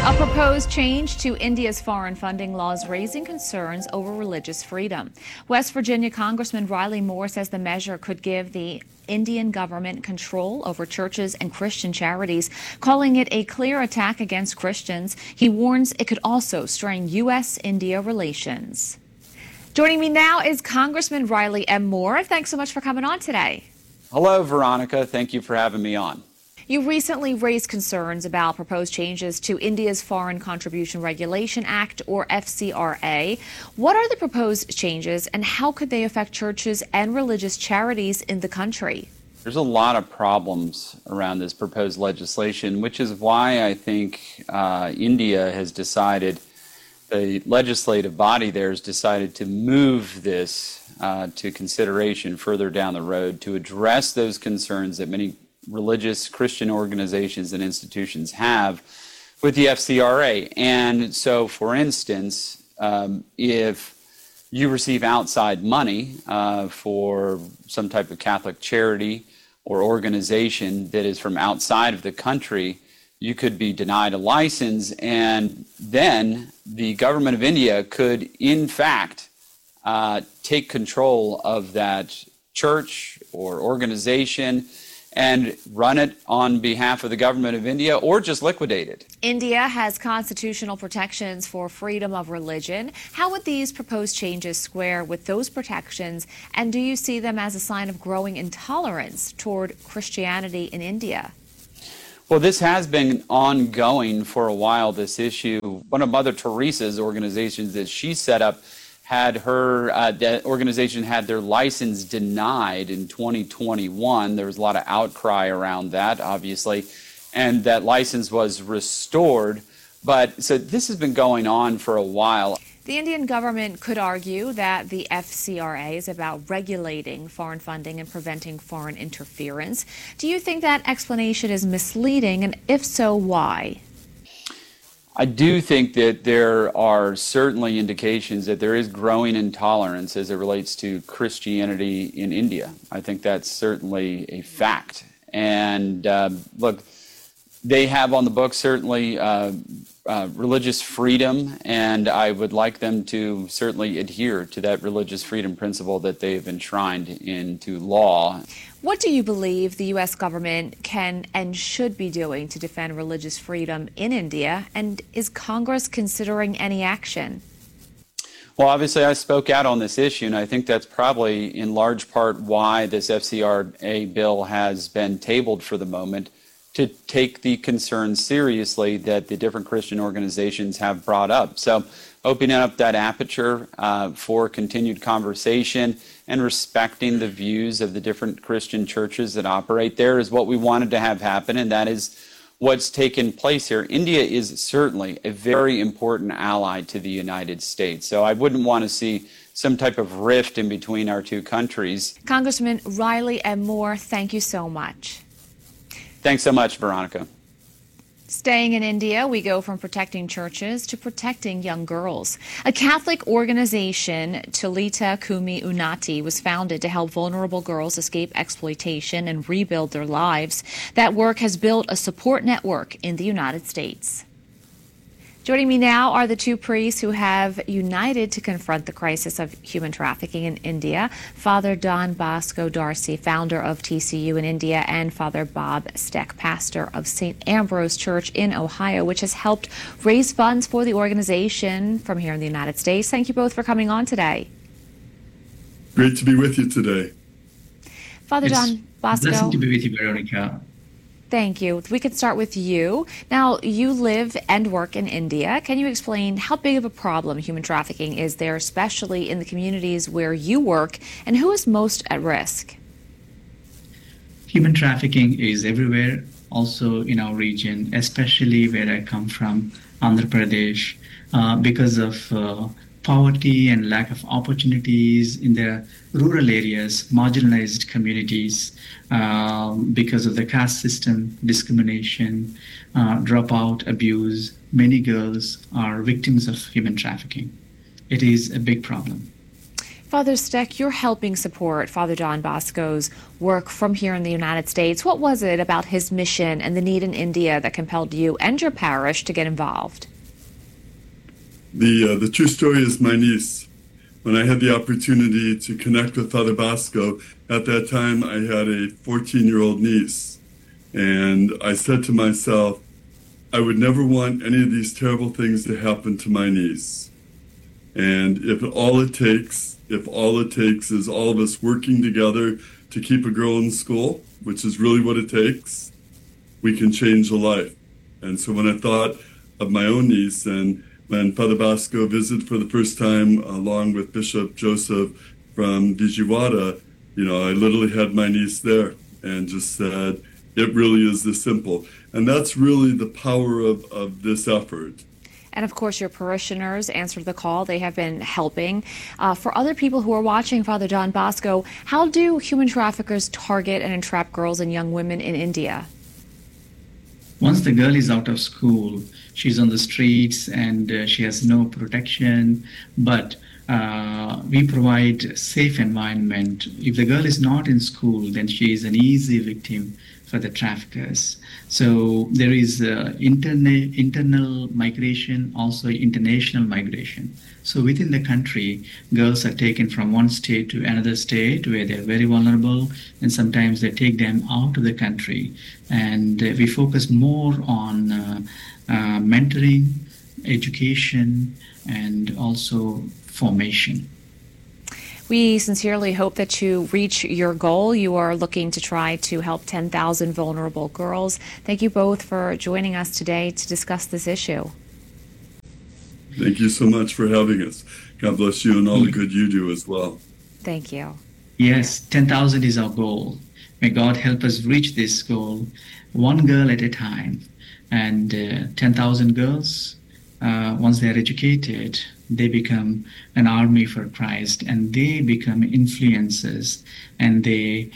A proposed change to India's foreign funding laws raising concerns over religious freedom. West Virginia Congressman Riley Moore says the measure could give the Indian government control over churches and Christian charities, calling it a clear attack against Christians. He warns it could also strain U.S.-India relations. Joining me now is Congressman Riley M. Moore. Thanks so much for coming on today. Hello, Veronica. Thank you for having me on. You recently raised concerns about proposed changes to India's Foreign Contribution Regulation Act, or FCRA. What are the proposed changes, and how could they affect churches and religious charities in the country? There's a lot of problems around this proposed legislation, which is why I think India has decided, the legislative body there has decided to move this to consideration further down the road to address those concerns that many religious Christian organizations and institutions have with the FCRA. And so, for instance, if you receive outside money for some type of Catholic charity or organization that is from outside of the country, you could be denied a license, and then the government of India could, in fact, take control of that church or organization and run it on behalf of the government of India, or just liquidate it. India has constitutional protections for freedom of religion. How would these proposed changes square with those protections, and do you see them as a sign of growing intolerance toward Christianity in India? Well, this has been ongoing for a while, this issue. One of Mother Teresa's organizations that she set up had her, that organization had their license denied in 2021. There was a lot of outcry around that, obviously, and that license was restored. But so this has been going on for a while. The Indian government could argue that the FCRA is about regulating foreign funding and preventing foreign interference. Do you think that explanation is misleading, and if so, why? I do think that there are certainly indications that there is growing intolerance as it relates to Christianity in India. I think that's certainly a fact. And look, they have on the books certainly religious freedom, and I would like them to certainly adhere to that religious freedom principle that they've enshrined into law. What do you believe the U.S. government can and should be doing to defend religious freedom in India, and is Congress considering any action? Well, obviously, I spoke out on this issue, and I think that's probably in large part why this FCRA bill has been tabled for the moment, to take the concerns seriously that the different Christian organizations have brought up. So opening up that aperture for continued conversation and respecting the views of the different Christian churches that operate there is what we wanted to have happen, and that is what's taken place here. India is certainly a very important ally to the United States, so I wouldn't want to see some type of rift in between our two countries. Congressman Riley M. Moore, thank you so much. Thanks so much, Veronica. Staying in India, we go from protecting churches to protecting young girls. A Catholic organization, Tulita Kumi Unnati, was founded to help vulnerable girls escape exploitation and rebuild their lives. That work has built a support network in the United States. Joining me now are the two priests who have united to confront the crisis of human trafficking in India. Father Don Bosco Darcy, founder of TCU in India, and Father Bob Steck, pastor of St. Ambrose Church in Ohio, which has helped raise funds for the organization from here in the United States. Thank you both for coming on today. Great to be with you today. Father Don Bosco. Blessed to be with you, Veronica. Thank you. We can start with you. Now, you live and work in India. Can you explain how big of a problem human trafficking is there, especially in the communities where you work, and who is most at risk? Human trafficking is everywhere, also in our region, especially where I come from, Andhra Pradesh, because of poverty and lack of opportunities in the rural areas, marginalized communities, because of the caste system, discrimination, dropout, abuse. Many girls are victims of human trafficking. It is a big problem. Father Steck, you're helping support Father Don Bosco's work from here in the United States. What was it about his mission and the need in India that compelled you and your parish to get involved? The true story is my niece. When I had the opportunity to connect with Father Bosco, at that time I had a 14-year-old niece. And I said to myself, I would never want any of these terrible things to happen to my niece. And if all it takes is all of us working together to keep a girl in school, which is really what it takes, we can change a life. And so when I thought of my own niece, and when Father Bosco visited for the first time along with Bishop Joseph from Vijayawada, I literally had my niece there and just said, it really is this simple. And that's really the power of this effort. And of course, your parishioners answered the call. They have been helping. For other people who are watching Father Don Bosco, how do human traffickers target and entrap girls and young women in India? Once the girl is out of school, she's on the streets and she has no protection, but we provide safe environment. If the girl is not in school, then she is an easy victim for the traffickers. So there is internal migration, also international migration. So within the country, girls are taken from one state to another state where they're very vulnerable, and sometimes they take them out of the country. And we focus more on mentoring, education, and also formation. We sincerely hope that you reach your goal. You are looking to try to help 10,000 vulnerable girls. Thank you both for joining us today to discuss this issue. Thank you so much for having us. God bless you and all the good you do as well. Thank you. Yes, 10,000 is our goal. May God help us reach this goal, one girl at a time. And 10,000 girls, once they are educated, they become an army for Christ, and they become influencers, and they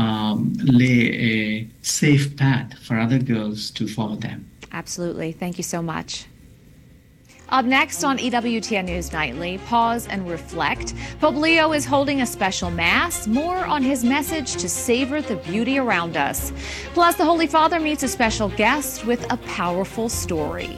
lay a safe path for other girls to follow them. Absolutely. Thank you so much. Up next on EWTN News Nightly, pause and reflect. Pope Leo is holding a special Mass. More on his message to savor the beauty around us. Plus, the Holy Father meets a special guest with a powerful story.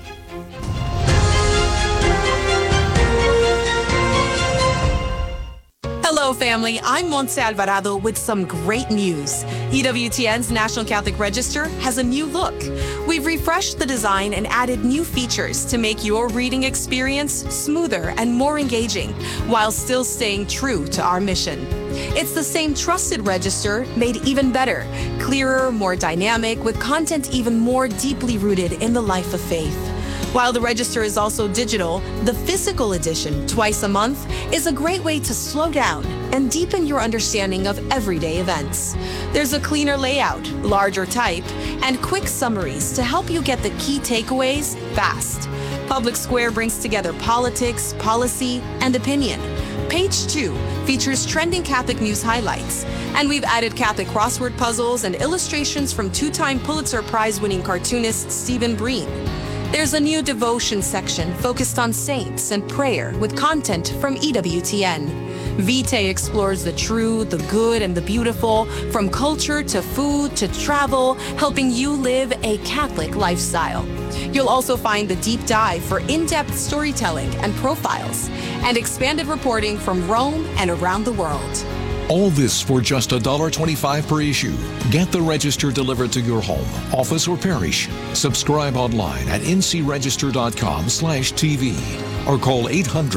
Hello, family. I'm Montse Alvarado with some great news. EWTN's National Catholic Register has a new look. We've refreshed the design and added new features to make your reading experience smoother and more engaging, while still staying true to our mission. It's the same trusted register, made even better, clearer, more dynamic, with content even more deeply rooted in the life of faith. While the register is also digital, the physical edition, twice a month, is a great way to slow down and deepen your understanding of everyday events. There's a cleaner layout, larger type, and quick summaries to help you get the key takeaways fast. Public Square brings together politics, policy, and opinion. Page 2 features trending Catholic news highlights, and we've added Catholic crossword puzzles and illustrations from two-time Pulitzer Prize-winning cartoonist Stephen Breen. There's a new devotion section focused on saints and prayer with content from EWTN. Vitae explores the true, the good, and the beautiful, from culture to food to travel, helping you live a Catholic lifestyle. You'll also find the deep dive for in-depth storytelling and profiles, and expanded reporting from Rome and around the world. All this for just $1.25 per issue. Get the register delivered to your home, office, or parish. Subscribe online at ncregister.com/TV or call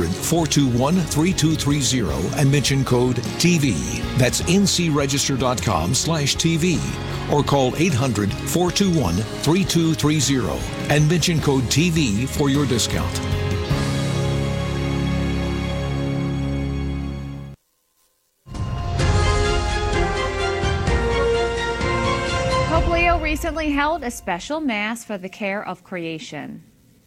800-421-3230 and mention code TV. That's ncregister.com/TV or call 800-421-3230 and mention code TV for your discount. Recently held a special Mass for the care of creation.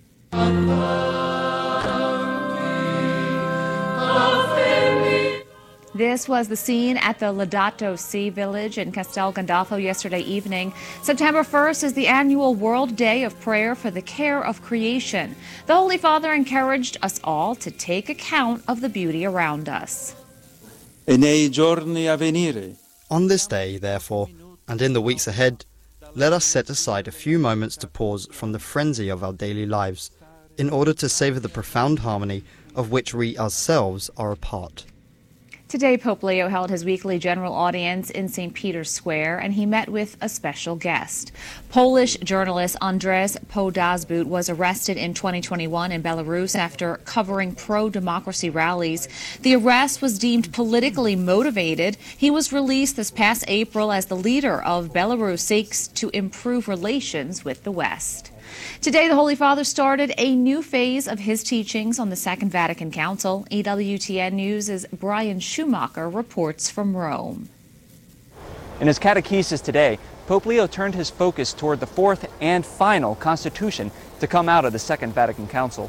This was the scene at the Laudato Si village in Castel Gandolfo yesterday evening. September 1st is the annual World Day of Prayer for the Care of Creation. The Holy Father encouraged us all to take account of the beauty around us. e nei giorni a venire. On this day, therefore, and in the weeks ahead, let us set aside a few moments to pause from the frenzy of our daily lives, in order to savor the profound harmony of which we ourselves are a part. Today, Pope Leo held his weekly general audience in St. Peter's Square, and he met with a special guest. Polish journalist Andrzej Podazbut was arrested in 2021 in Belarus after covering pro-democracy rallies. The arrest was deemed politically motivated. He was released this past April as the leader of Belarus seeks to improve relations with the West. Today, the Holy Father started a new phase of his teachings on the Second Vatican Council. EWTN News' Brian Schumacher reports from Rome. In his catechesis today, Pope Leo turned his focus toward the fourth and final constitution to come out of the Second Vatican Council.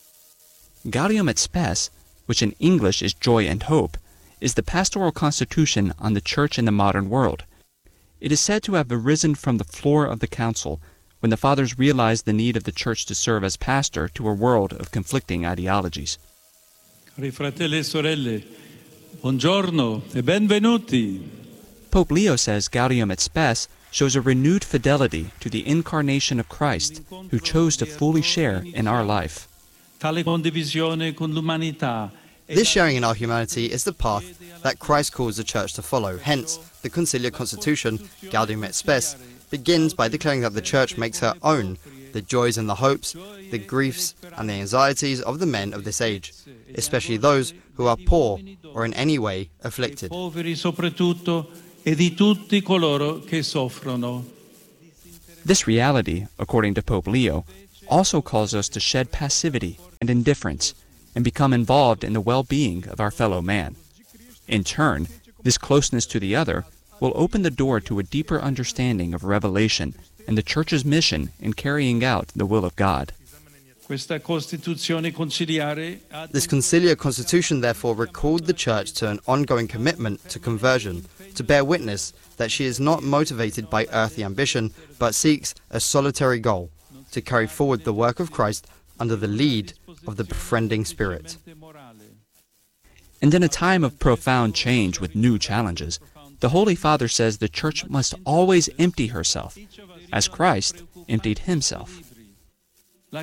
Gaudium et Spes, which in English is Joy and Hope, is the pastoral constitution on the Church in the modern world. It is said to have arisen from the floor of the Council when the Fathers realized the need of the Church to serve as pastor to a world of conflicting ideologies. Cari fratelli e sorelle, buongiorno e benvenuti. Pope Leo says Gaudium et Spes shows a renewed fidelity to the incarnation of Christ, who chose to fully share in our life. Tale condivisione con l'umanità. This sharing in our humanity is the path that Christ calls the Church to follow. Hence, the Conciliar Constitution, Gaudium et Spes, begins by declaring that the Church makes her own the joys and the hopes, the griefs and the anxieties of the men of this age, especially those who are poor or in any way afflicted. Poveri soprattutto e di tutti coloro che soffrono. This reality, according to Pope Leo, also calls us to shed passivity and indifference and become involved in the well-being of our fellow man. In turn, this closeness to the other will open the door to a deeper understanding of revelation and the Church's mission in carrying out the will of God. This Conciliar Constitution therefore recalled the Church to an ongoing commitment to conversion, to bear witness that she is not motivated by earthly ambition, but seeks a solitary goal, to carry forward the work of Christ under the lead of the befriending Spirit. And in a time of profound change with new challenges, the Holy Father says the Church must always empty herself, as Christ emptied himself. In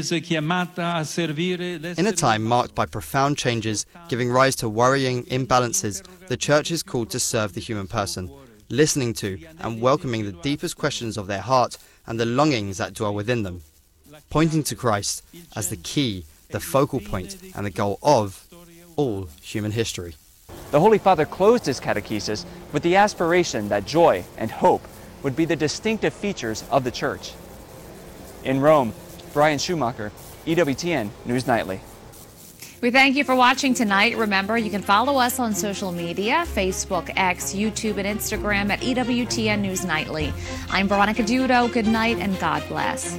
a time marked by profound changes, giving rise to worrying imbalances, the Church is called to serve the human person, listening to and welcoming the deepest questions of their heart and the longings that dwell within them, pointing to Christ as the key, the focal point, and the goal of all human history. The Holy Father closed his catechesis with the aspiration that joy and hope would be the distinctive features of the Church. In Rome, Brian Schumacher, EWTN News Nightly. We thank you for watching tonight. Remember, you can follow us on social media, Facebook, X, YouTube, and Instagram at EWTN News Nightly. I'm Veronica Dudo. Good night and God bless.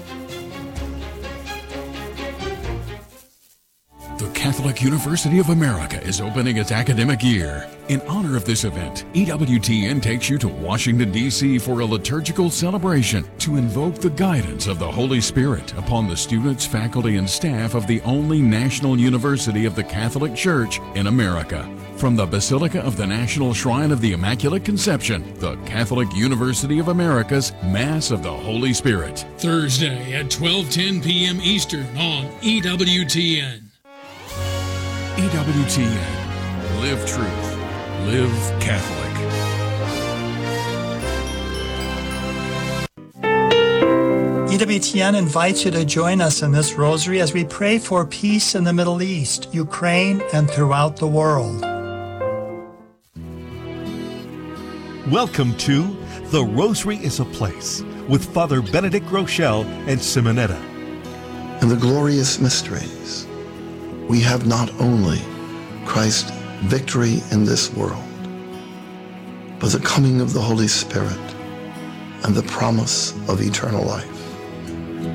The Catholic University of America is opening its academic year. In honor of this event, EWTN takes you to Washington, D.C. for a liturgical celebration to invoke the guidance of the Holy Spirit upon the students, faculty, and staff of the only national university of the Catholic Church in America. From the Basilica of the National Shrine of the Immaculate Conception, the Catholic University of America's Mass of the Holy Spirit. Thursday at 12:10 p.m. Eastern on EWTN. EWTN. Live truth. Live Catholic. EWTN invites you to join us in this rosary as we pray for peace in the Middle East, Ukraine, and throughout the world. Welcome to The Rosary is a Place with Father Benedict Groeschel and Simonetta. In the glorious mysteries, we have not only Christ's victory in this world, but the coming of the Holy Spirit and the promise of eternal life.